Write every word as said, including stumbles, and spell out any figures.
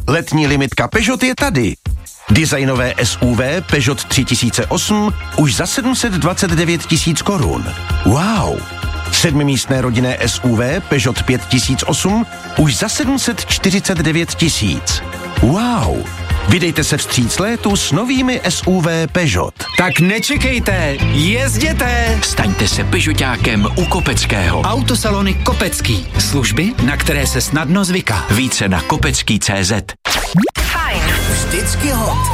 Letní limitka Peugeot je tady. Designové S U V Peugeot tři tisíce osm už za sedm set dvacet devět tisíc korun. Wow! Sedmimístné rodinné S U V Peugeot pět tisíc osm už za sedm set čtyřicet devět tisíc. Wow! Vydejte se vstříc létu s novými S U V Peugeot. Tak nečekejte, jezděte! Staňte se Peugeotákem u Kopeckého. Autosalony Kopecký. Služby, na které se snadno zvyká. Více na kopecký tečka cé zet. Fajn. Vždycky hot.